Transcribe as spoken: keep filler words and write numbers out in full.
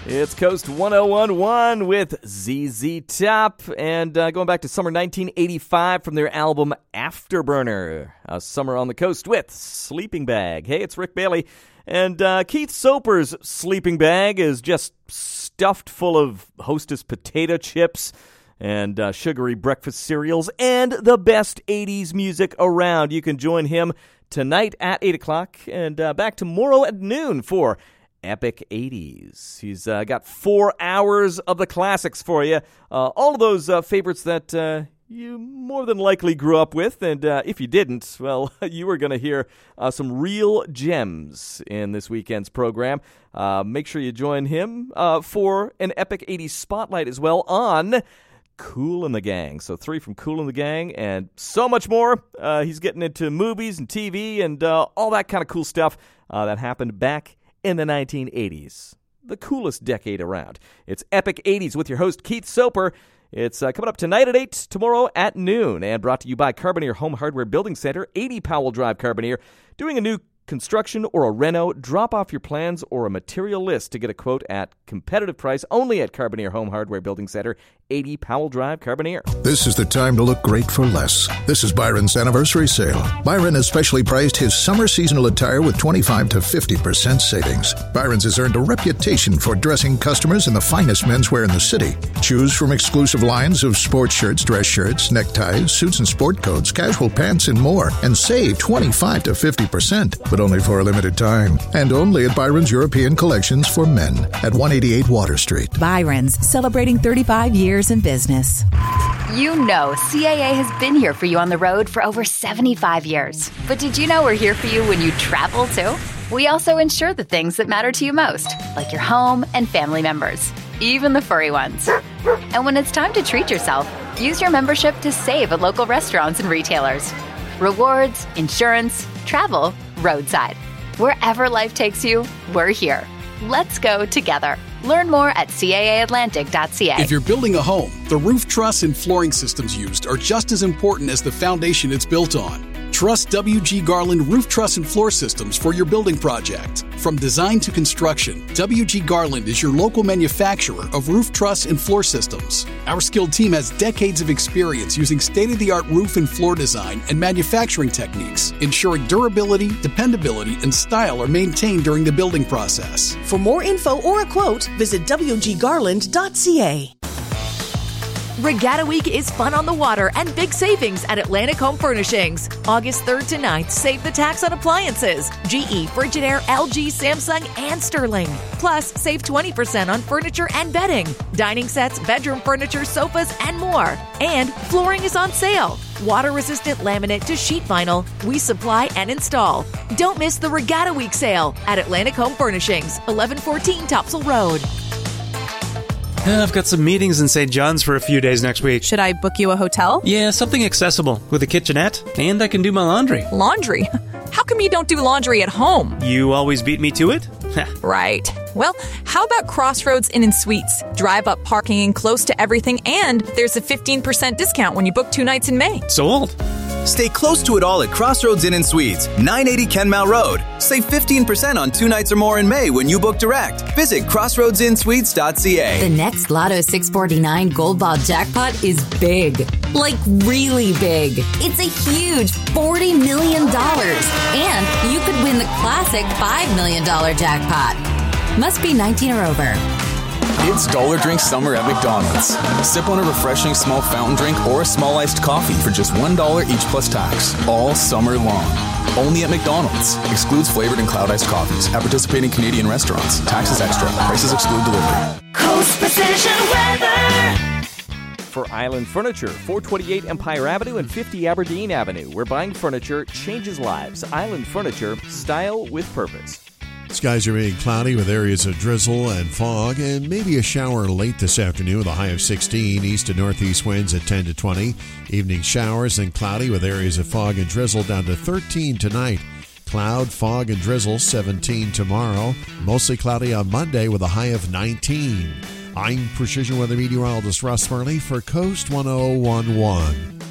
It's Coast one oh one point one with Z Z Top, and uh, going back to summer nineteen eighty-five from their album Afterburner, a Summer on the Coast with Sleeping Bag. Hey, it's Rick Bailey, and uh, Keith Soper's sleeping bag is just stuffed full of Hostess potato chips and uh, sugary breakfast cereals and the best eighties music around. You can join him tonight at eight o'clock and uh, back tomorrow at noon for Epic eighties. He's uh, got four hours of the classics for you. Uh, all of those uh, favorites that uh, you more than likely grew up with. And uh, if you didn't, well, you were going to hear uh, some real gems in this weekend's program. Uh, make sure you join him uh, for an Epic eighties spotlight as well on Kool and the Gang. So three from Kool and the Gang and so much more. Uh, he's getting into movies and T V and uh, all that kind of cool stuff uh, that happened back in the nineteen eighties, the coolest decade around. It's Epic eighties with your host, Keith Soper. It's uh, coming up tonight at eight, tomorrow at noon, and brought to you by Carboneer Home Hardware Building Center, eighty Powell Drive, Carboneer. Doing a new construction or a reno, drop off your plans or a material list to get a quote at competitive price only at Carboneer Home Hardware Building Center, eighty Powell Drive, Carboneer. This is the time to look great for less. This is Byron's anniversary sale. Byron has specially priced his summer seasonal attire with twenty-five to fifty percent savings. Byron's has earned a reputation for dressing customers in the finest menswear in the city. Choose from exclusive lines of sports shirts, dress shirts, neckties, suits and sport coats, casual pants, and more, and save twenty-five to fifty percent, but only for a limited time. And only at Byron's European Collections for Men at one eighty-eight Water Street. Byron's, celebrating thirty-five years in business. You know C A A has been here for you on the road for over seventy-five years. But did you know we're here for you when you travel, too? We also insure the things that matter to you most, like your home and family members, even the furry ones. And when it's time to treat yourself, use your membership to save at local restaurants and retailers. Rewards, insurance, travel, roadside. Wherever life takes you, we're here. Let's go together. Learn more at C A A Atlantic dot C A. If you're building a home, the roof truss and flooring systems used are just as important as the foundation it's built on. Trust W G Garland Roof Truss and Floor Systems for your building project. From design to construction, W G Garland is your local manufacturer of roof truss and floor systems. Our skilled team has decades of experience using state-of-the-art roof and floor design and manufacturing techniques, ensuring durability, dependability, and style are maintained during the building process. For more info or a quote, visit W G Garland dot C A. Regatta Week is fun on the water and big savings at Atlantic Home Furnishings. August third to ninth, save the tax on appliances. G E, Frigidaire, L G, Samsung, and Sterling. Plus, save twenty percent on furniture and bedding, dining sets, bedroom furniture, sofas, and more. And flooring is on sale. Water-resistant laminate to sheet vinyl, we supply and install. Don't miss the Regatta Week sale at Atlantic Home Furnishings, eleven fourteen Topsail Road. I've got some meetings in Saint John's for a few days next week. Should I book you a hotel? Yeah, something accessible with a kitchenette, and I can do my laundry. Laundry? How come you don't do laundry at home? You always beat me to it? Right. Well, how about Crossroads Inn and Suites? Drive up parking close to everything, and there's a fifteen percent discount when you book two nights in May. Sold. Stay close to it all at Crossroads Inn and Suites, nine eighty Kenmount Road. Save fifteen percent on two nights or more in May when you book direct. Visit crossroads in suites dot c a. The next Lotto six forty-nine Gold Ball jackpot is big. Like really big. It's a huge forty million dollars. And you could win the classic five million dollars jackpot. Must be nineteen or over. It's Dollar Drink Summer at McDonald's. Sip on a refreshing small fountain drink or a small iced coffee for just one dollar each plus tax, all summer long. Only at McDonald's. Excludes flavored and cloud iced coffees at participating Canadian restaurants. Taxes extra. Prices exclude delivery. Coast Precision Weather. For Island Furniture, four twenty-eight Empire Avenue and fifty Aberdeen Avenue, where buying furniture changes lives. Island Furniture, style with purpose. Skies are remaining cloudy with areas of drizzle and fog, and maybe a shower late this afternoon with a high of sixteen. East to northeast winds at ten to twenty. Evening showers and cloudy with areas of fog and drizzle down to thirteen tonight. Cloud, fog, and drizzle seventeen tomorrow. Mostly cloudy on Monday with a high of nineteen. I'm Precision Weather Meteorologist Russ Murley for Coast one oh one point one.